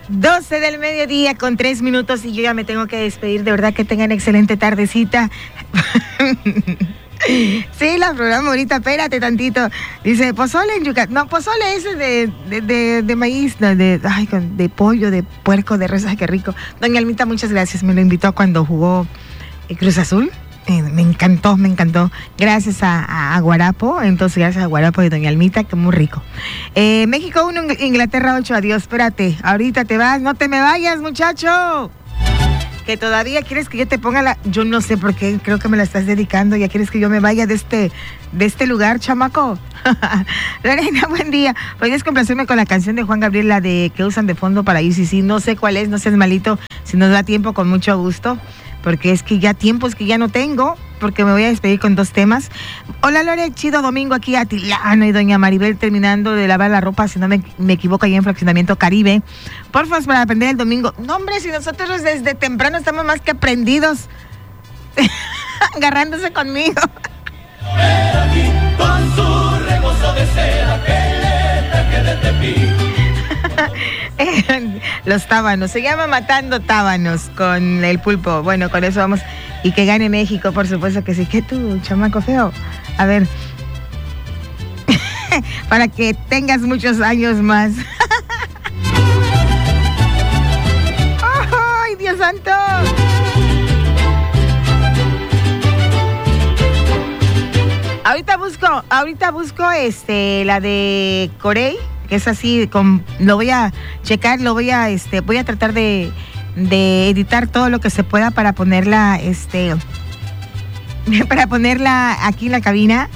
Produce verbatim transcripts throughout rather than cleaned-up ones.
doce del mediodía con tres minutos y yo ya me tengo que despedir. De verdad que tengan excelente tardecita. Sí, la programa ahorita, espérate tantito. Dice, pozole en Yucatán. No, pozole ese de, de, de, de maíz, no, de, ay, de pollo, de puerco, de res, ay, qué rico. Doña Almita, muchas gracias. Me lo invitó cuando jugó eh, Cruz Azul. Eh, me encantó, me encantó. Gracias a, a, a Guarapo, entonces gracias a Guarapo y Doña Almita, que muy rico. Eh, México uno, Inglaterra ocho, adiós, espérate, ahorita te vas, no te me vayas, muchacho. Que todavía quieres que yo te ponga la... Yo no sé por qué, creo que me la estás dedicando, ya quieres que yo me vaya de este, de este lugar, chamaco. Lorena, buen día. ¿Puedes complacerme con la canción de Juan Gabriel, la de que usan de fondo para ir? Sí, sí, no sé cuál es, no seas malito, si nos da tiempo, con mucho gusto. Porque es que ya tiempos que ya no tengo, porque me voy a despedir con dos temas. Hola Lore, chido domingo aquí a Tilano y doña Maribel terminando de lavar la ropa, si no me, me equivoco, ahí en Fraccionamiento Caribe. Porfa, para aprender el domingo. No, hombre, si nosotros desde temprano estamos más que aprendidos, agarrándose conmigo. Con su rebozo de seda, que le que de Los tábanos, se llama Matando Tábanos con el pulpo. Bueno, con eso vamos. Y que gane México, por supuesto que sí. ¿Qué tú, chamaco feo? A ver. Para que tengas muchos años más. ¡Ay, Dios santo! Ahorita busco, ahorita busco este, la de Corey, que es así, con, lo voy a checar, lo voy a, este, voy a tratar de, de editar todo lo que se pueda para ponerla, este, para ponerla aquí en la cabina.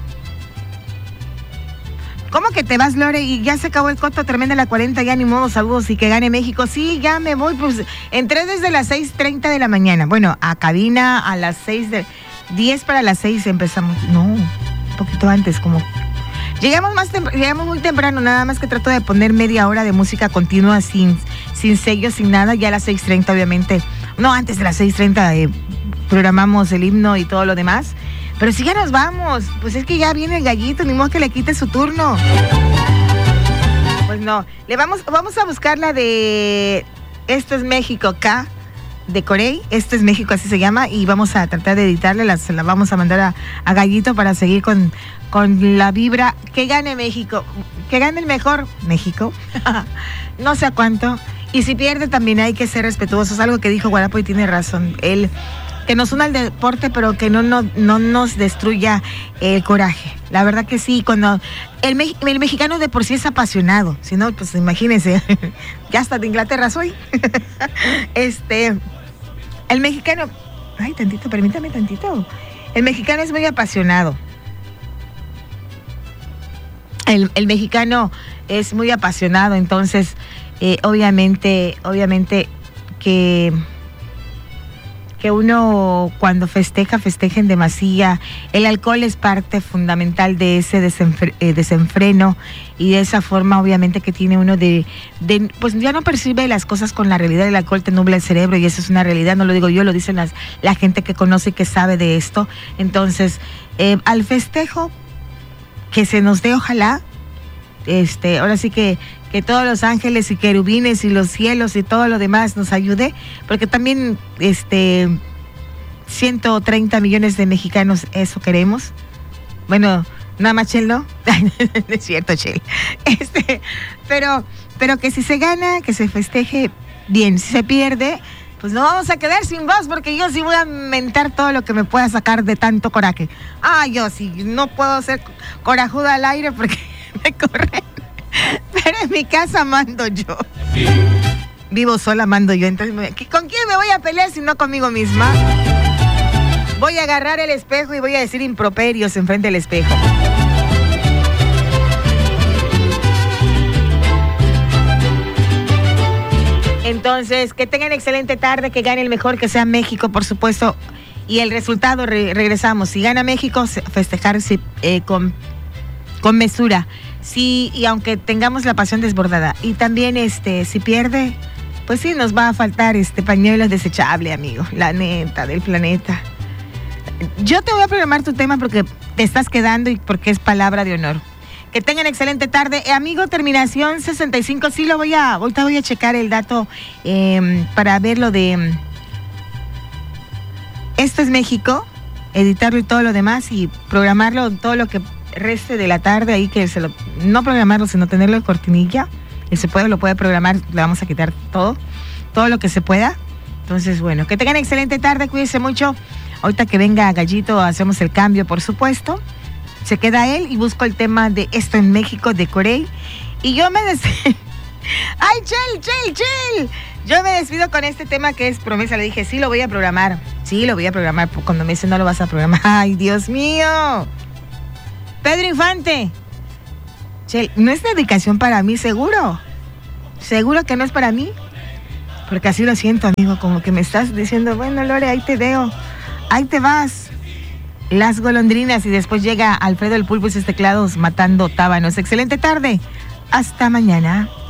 ¿Cómo que te vas, Lore? Y ya se acabó el coto, tremenda la cuarenta, ya ni modo, saludos y que gane México. Sí, ya me voy, pues entré desde las seis treinta de la mañana. Bueno, a cabina a las seis de, diez para las seis empezamos. No, un poquito antes, como... Llegamos más tem- llegamos muy temprano, nada más que trato de poner media hora de música continua sin, sin sello, sin nada. Ya a las seis treinta, obviamente. No, antes de las seis treinta eh, programamos el himno y todo lo demás. Pero si ya nos vamos, pues es que ya viene el gallito, ni modo que le quite su turno. Pues no, le vamos, vamos a buscar la de Esto es México, K, de Corey. Esto es México, así se llama, y vamos a tratar de editarle, la, la vamos a mandar a, a Gallito para seguir con, con la vibra. Que gane México, que gane el mejor México, no sé a cuánto, y si pierde también hay que ser respetuosos, algo que dijo Guarapo y tiene razón, él, que nos una al deporte, pero que no, no, no nos destruya el coraje. La verdad que sí, cuando el, me, el mexicano de por sí es apasionado, si no, pues imagínense, ya hasta de Inglaterra soy. este, el mexicano, ay, tantito, permítame tantito. El mexicano es muy apasionado. El, el mexicano es muy apasionado, entonces, eh, obviamente, obviamente que... que uno cuando festeja, festeja en demasía. El alcohol es parte fundamental de ese desenfre- eh, desenfreno y de esa forma obviamente que tiene uno de, de, pues ya no percibe las cosas con la realidad. El alcohol te nubla el cerebro y eso es una realidad, no lo digo yo, lo dicen las, la gente que conoce y que sabe de esto. Entonces, eh, al festejo, que se nos dé, ojalá, este, ahora sí que que todos los ángeles y querubines y los cielos y todo lo demás nos ayude, porque también este ciento treinta millones de mexicanos eso queremos. Bueno, nada más Chel, ¿no? Es cierto, Chel. Este, pero, pero que si se gana, que se festeje bien. Si se pierde, pues no vamos a quedar sin voz, porque yo sí voy a mentar todo lo que me pueda sacar de tanto coraje. Ah, yo sí, no puedo ser corajuda al aire porque me corren. Pero en mi casa mando yo. Vivo sola, mando yo. Entonces, ¿con quién me voy a pelear si no conmigo misma? Voy a agarrar el espejo y voy a decir improperios enfrente del espejo. Entonces, que tengan excelente tarde, que gane el mejor, que sea México, por supuesto. Y el resultado, re- regresamos. Si gana México, festejar eh, con, con mesura. Sí, y aunque tengamos la pasión desbordada. Y también, este, si pierde, pues sí, nos va a faltar este pañuelos desechables, amigo. La neta del planeta. Yo te voy a programar tu tema porque te estás quedando y porque es palabra de honor. Que tengan excelente tarde. Eh, amigo, terminación sesenta y cinco, sí lo voy a, ahorita voy a checar el dato eh, para ver lo de Esto es México, editarlo y todo lo demás y programarlo todo lo que reste de la tarde ahí, que se lo, no programarlo, sino tenerlo en cortinilla. Y se puede, lo puede programar, le vamos a quitar todo, todo lo que se pueda. Entonces, bueno, que tengan excelente tarde, cuídense mucho. Ahorita que venga Gallito, hacemos el cambio, por supuesto. Se queda él y busco el tema de Esto en México de Corey. Y yo me despido. ¡Ay, Chel, Chel, Chel! Yo me despido con este tema que es promesa. Le dije, sí, lo voy a programar. Sí, lo voy a programar. Cuando me dice, no lo vas a programar. ¡Ay, Dios mío! Pedro Infante. Chel, ¿no es dedicación para mí, seguro? ¿Seguro que no es para mí? Porque así lo siento, amigo. Como que me estás diciendo, bueno, Lore, ahí te veo. Ahí te vas. Las golondrinas y después llega Alfredo el Pulpo y sus teclados matando tábanos. Excelente tarde. Hasta mañana.